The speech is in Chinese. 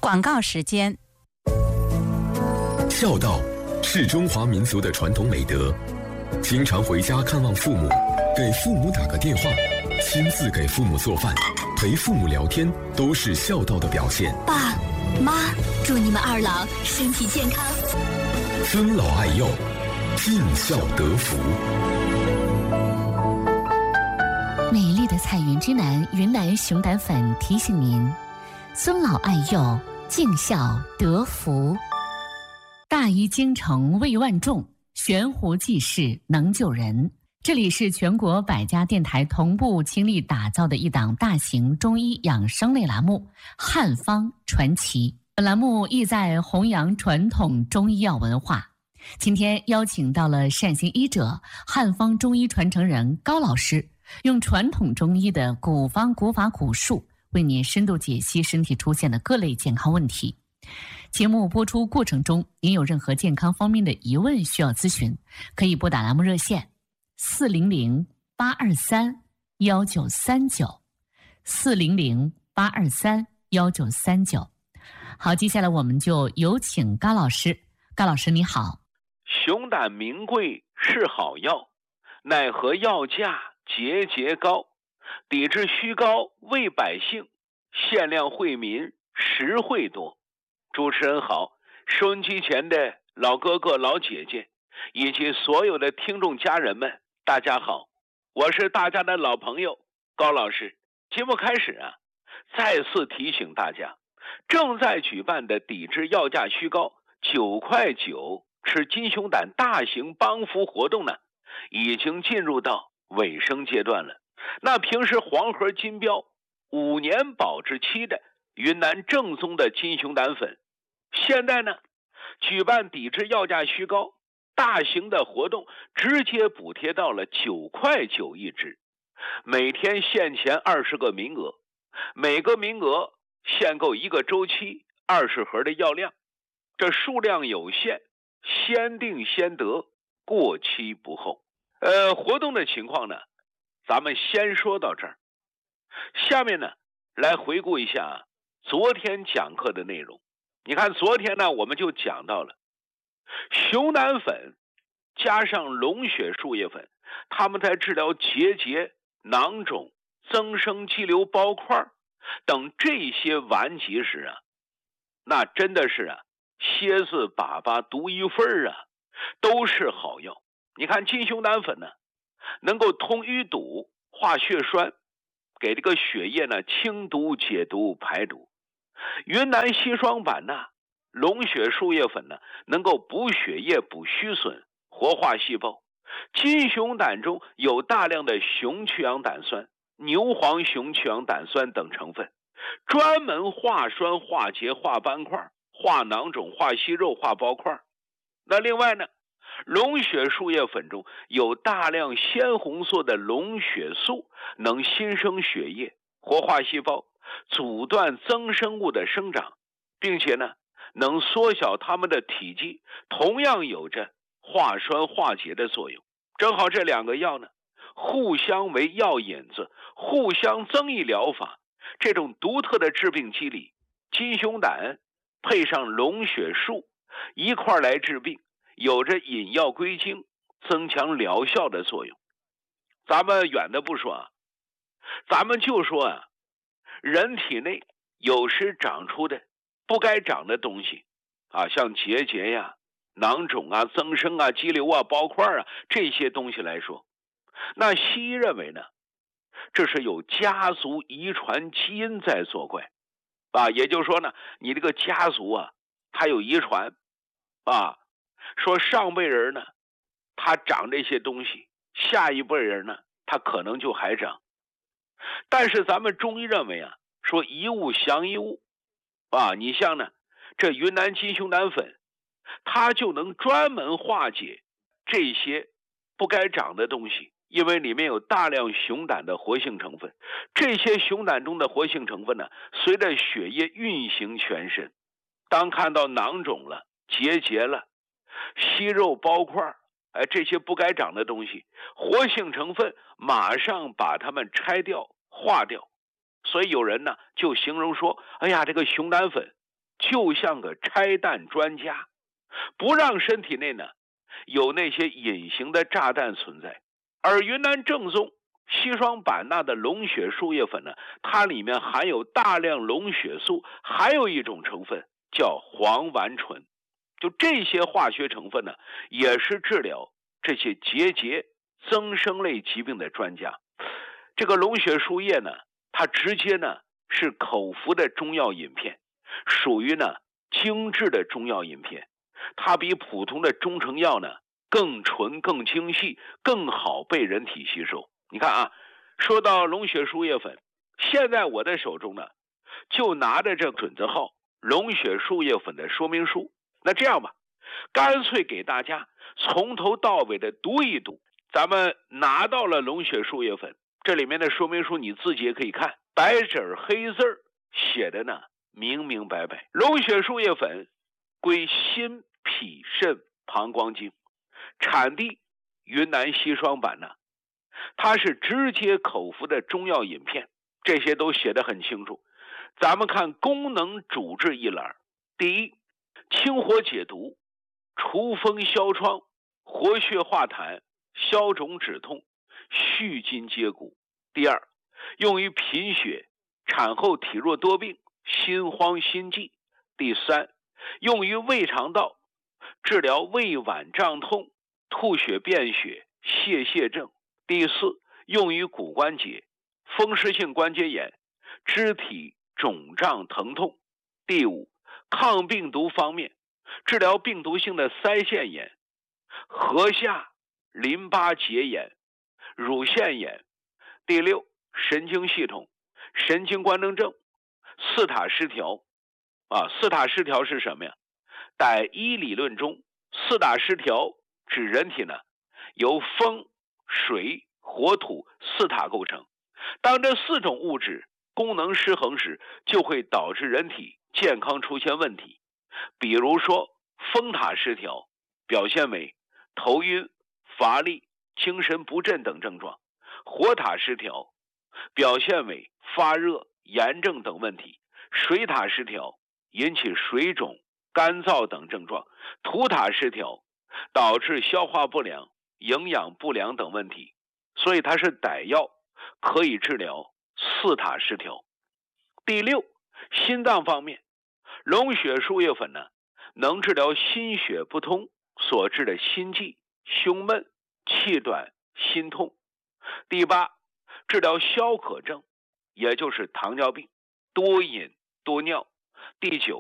广告时间。 孝道是中华民族的传统美德，经常回家看望父母，给父母打个电话，亲自给父母做饭，陪父母聊天，都是孝道的表现。 爸妈，祝你们二老身体健康， 尊老爱幼，尽孝得福。 美丽的彩云之南云南熊胆粉提醒您：尊老爱幼，尽孝得福。大医精诚为万众，悬壶济世能救人。这里是全国100家电台同步倾力打造的一档大型中医养生类栏目《汉方传奇》。本栏目意在弘扬传统中医药文化。今天邀请到了善心医者、汉方中医传承人高老师，用传统中医的古方古法古术，为您深度解析身体出现的各类健康问题。节目播出过程中，您有任何健康方面的疑问需要咨询，可以拨打栏目热线400-823-1939 400-823-1939。好，接下来我们就有请高老师。高老师你好。 熊胆名贵是好药，奈何药价节节高，抵制虚高为百姓，限量惠民实惠多。主持人好，收音机前的老哥哥老姐姐以及所有的听众家人们，大家好，我是大家的老朋友高老师。节目开始再次提醒大家，正在举办的抵制药价虚高9块9吃金熊胆大型帮扶活动呢，已经进入到尾声阶段了。那平时黄河金标5年保质期的云南正宗的金熊胆粉，现在呢举办抵制药价虚高大型的活动，直接补贴到了9块9一支，每天限前20个名额，每个名额限购1个周期20盒的药量，这数量有限，先定先得，过期不候。活动的情况呢，咱们先说到这儿。下面呢，来回顾一下昨天讲课的内容。你看昨天呢，我们就讲到了熊胆粉加上龙血树叶粉，它们在治疗结节、囊肿、增生肌瘤包块等这些顽疾时那真的是蝎子粑粑独一份都是好药。你看金熊胆粉呢，能够通淤堵、化血栓，给这个血液呢清毒解毒排毒。云南硒霜板龙血树叶粉呢，能够补血液、补虚损、活化细胞。金熊胆中有大量的雄去氧胆酸、牛黄雄去氧胆酸等成分，专门化栓、化结、化斑块、化囊肿、化息肉、化包块。那另外呢，龙血树叶粉中有大量鲜红色的龙血素，能新生血液、活化细胞，阻断增生物的生长，并且呢能缩小它们的体积，同样有着化栓化结的作用。正好这2个药呢互相为药引子，互相增益疗法，这种独特的治病机理，金熊胆配上龙血树一块来治病，有着引药归经、增强疗效的作用。咱们远的不说咱们就说人体内有时长出的不该长的东西像结节呀、囊肿增生肌瘤包块这些东西来说，那西医认为呢，这是有家族遗传基因在作怪也就是说呢，你这个家族它有遗传说上辈人呢他长这些东西，下一辈人呢他可能就还长。但是咱们中医认为说一物降一物你像呢这云南金熊胆粉，它就能专门化解这些不该长的东西，因为里面有大量熊胆的活性成分。这些熊胆中的活性成分呢，随着血液运行全身，当看到囊肿了、结节了、息肉包块这些不该长的东西，活性成分马上把它们拆掉、化掉。所以有人呢就形容说，哎呀，这个熊胆粉就像个拆弹专家，不让身体内呢有那些隐形的炸弹存在。而云南正宗硒霜版纳的龙血树叶粉呢，它里面含有大量龙血素，还有一种成分叫黄烷醇。就这些化学成分呢，也是治疗这些结节增生类疾病的专家。这个龙血树叶呢，它直接呢是口服的中药饮片，属于呢精致的中药饮片，它比普通的中成药呢更纯、更精细、更好被人体吸收。你看啊，说到龙血树叶粉，现在我的手中呢就拿着这准字号龙血树叶粉的说明书。那这样吧，干脆给大家从头到尾的读一读。咱们拿到了龙血树叶粉，这里面的说明书你自己也可以看，白纸黑字写的呢明明白白。龙血树叶粉归心脾肾膀胱经，产地云南硒霜版纳，它是直接口服的中药饮片，这些都写得很清楚。咱们看功能主治一栏，第一，清火解毒，除风消疮，活血化痰，消肿止痛，续筋接骨。第二，用于贫血、产后体弱多病、心慌心悸。第三，用于胃肠道，治疗胃脘胀痛、吐血便血、泄症。第四，用于骨关节、风湿性关节炎、肢体肿胀疼痛。第五，抗病毒方面，治疗病毒性的腮腺炎、颌下淋巴结炎、乳腺炎。第六，神经系统、神经官能症、四塔失调。四塔失调是什么呀？在医理论中，四大失调指人体呢由风、水、火、土四塔构成。当这四种物质功能失衡时，就会导致人体健康出现问题。比如说风塔失调，表现为头晕、乏力、精神不振等症状；火塔失调，表现为发热、炎症等问题；水塔失调，引起水肿、干燥等症状；土塔失调，导致消化不良、营养不良等问题。所以它是歹药，可以治疗四塔失调。第六，心脏方面，龙血树叶粉呢，能治疗心血不通所致的心悸、胸闷、气短、心痛。第八，治疗消渴症，也就是糖尿病、多饮多尿。第九，